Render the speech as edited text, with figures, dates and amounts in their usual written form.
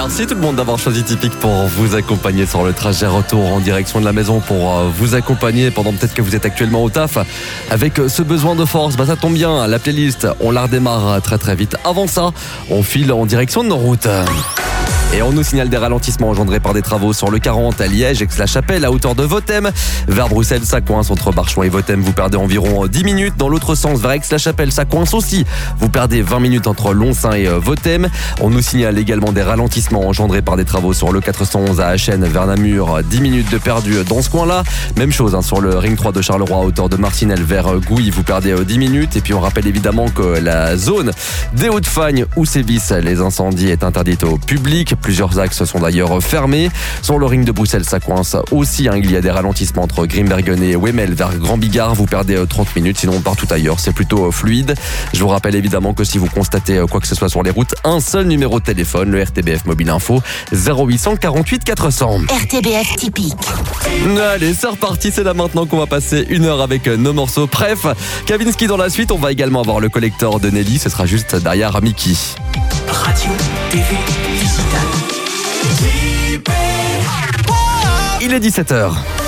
Merci tout le monde d'avoir choisi Tipeee pour vous accompagner sur le trajet retour en direction de la maison, pour vous accompagner pendant peut-être que vous êtes actuellement au taf avec ce besoin de force. Ça tombe bien, la playlist, on la redémarre très très vite. Avant ça, on file en direction de nos routes. Et on nous signale des ralentissements engendrés par des travaux sur le 40 à Liège, Aix-la-Chapelle, à hauteur de Vothème. Vers Bruxelles, ça coince entre Barchon et Vothème. Vous perdez environ 10 minutes. Dans l'autre sens, vers Aix-la-Chapelle, ça coince aussi. Vous perdez 20 minutes entre Lonsin et Vothème. On nous signale également des ralentissements engendrés par des travaux sur le 411 à Achen, vers Namur. 10 minutes de perdu dans ce coin-là. Même chose sur le Ring 3 de Charleroi, à hauteur de Marcinelle, vers Gouy. Vous perdez 10 minutes. Et puis on rappelle évidemment que la zone des Hauts-de-Fagne où sévissent les incendies est interdite au public. Plusieurs axes sont d'ailleurs fermés. Sur le ring de Bruxelles, ça coince aussi. Il y a des ralentissements entre Grimbergen et Wemmel vers Grand Bigard. Vous perdez 30 minutes. Sinon, partout ailleurs, c'est plutôt fluide. Je vous rappelle évidemment que si vous constatez quoi que ce soit sur les routes, un seul numéro de téléphone, le RTBF Mobile Info, 0800 48 400. RTBF typique. Allez, c'est reparti. C'est là maintenant qu'on va passer une heure avec nos morceaux. Bref, Kavinsky dans la suite. On va également avoir le collector de Nelly. Ce sera juste derrière Mickey. Radio, TV, digital. Il est 17h.